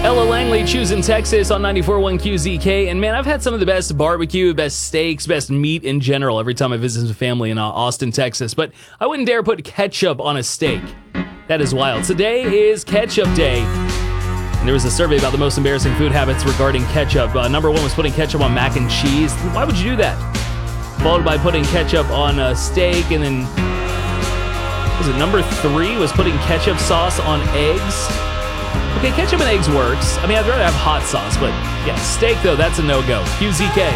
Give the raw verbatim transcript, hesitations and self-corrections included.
Ella Langley, choosing Texas on ninety-four point one Q Z K. And man, I've had some of the best barbecue, best steaks, best meat in general every time I visit some family in uh, Austin, Texas. But I wouldn't dare put ketchup on a steak. That is wild. Today is Ketchup Day. And there was a survey about the most embarrassing food habits regarding ketchup. Uh, number one was putting ketchup on mac and cheese. Why would you do that? Followed by putting ketchup on a steak. And then, was it number three was putting ketchup sauce on eggs? Okay, ketchup and eggs works. I mean, I'd rather have hot sauce, but yeah, steak though, that's a no-go. Q Z K.